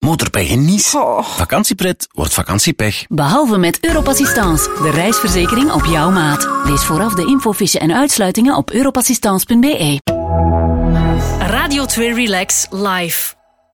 Motorpech en Nice. Oh. Vakantiepret wordt vakantiepech. Behalve met Europassistance, de reisverzekering op jouw maat. Lees vooraf de infofiche en uitsluitingen op europassistance.be. Radio 2 Relax Live.